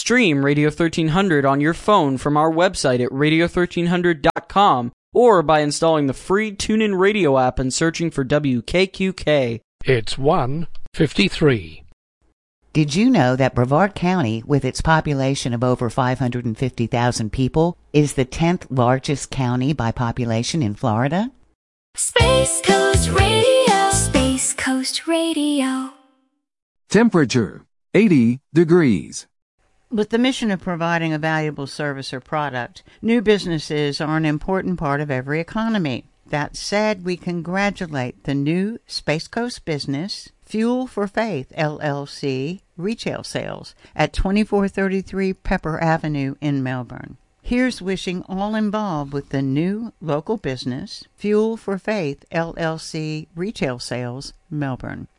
Stream Radio 1300 on your phone from our website at radio1300.com or by installing the free TuneIn Radio app and searching for WKQK. It's 1:53. Did you know that Brevard County, with its population of over 550,000 people, is the 10th largest county by population in Florida? Space Coast Radio. Space Coast Radio. Temperature, 80 degrees. With the mission of providing a valuable service or product, new businesses are an important part of every economy. That said, we congratulate the new Space Coast business, Fuel for Faith, LLC, retail sales at 2433 Pepper Avenue in Melbourne. Here's wishing all involved with the new local business, Fuel for Faith, LLC, retail sales, Melbourne.